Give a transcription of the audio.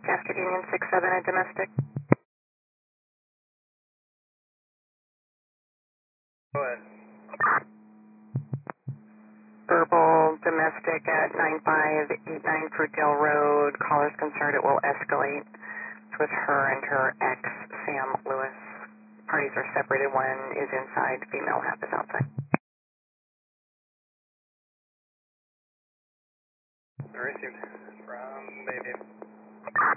Cascade Union 67 at domestic. Go ahead. Verbal domestic at 9589 Fruitdale Road. Caller's concerned it will escalate. It's with her and her ex, Sam Lewis. Parties are separated. One is inside. Female half is outside. Received from Bayview.